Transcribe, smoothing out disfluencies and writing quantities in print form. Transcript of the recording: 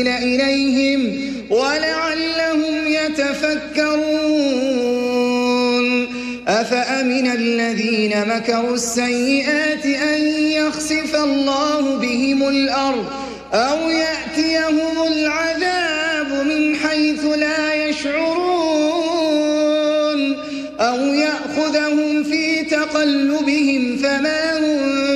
إليهم ولعلهم يتفكرون أفأمن الذين مكروا السيئات أن يخسف الله بهم الأرض أو يأتيهم العذاب من حيث لا يشعرون أو يأخذهم في تقلبهم فما هم